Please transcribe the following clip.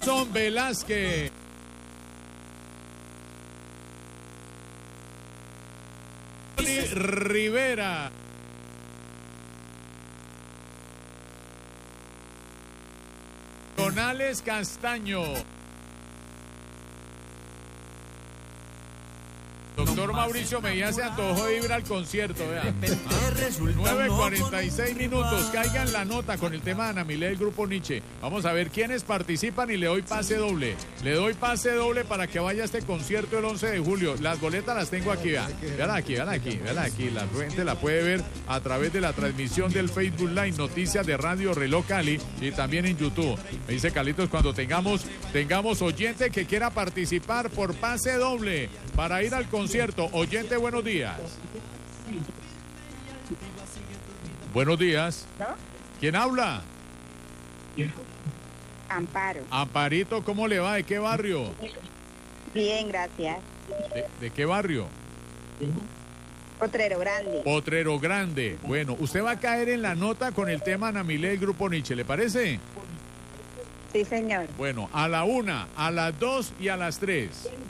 Son Velázquez. Rivera. Donales Castaño. Doctor Mauricio Mejía se antojó de ir al concierto, vean. 9:46 minutos. Caigan la nota con el tema de Ana Milé del Grupo Nietzsche. Vamos a ver quiénes participan y le doy pase doble. Le doy pase doble para que vaya a este concierto el 11 de julio. Las boletas las tengo aquí, vean. Vean aquí. La gente la puede ver a través de la transmisión del Facebook Live, Noticias de Radio Reloj Cali y también en YouTube. Me dice Carlitos, cuando tengamos oyente que quiera participar por pase doble para ir al concierto. Oyente, buenos días. Buenos días. ¿No? ¿Quién habla? Amparo. Amparito, ¿cómo le va? ¿De qué barrio? Bien, gracias. ¿De qué barrio? Potrero Grande. Potrero Grande. Bueno, usted va a caer en la nota con el tema Ana Milé del Grupo Nietzsche, ¿le parece? Sí, señor. Bueno, a la 1, a las 2 y a las 3.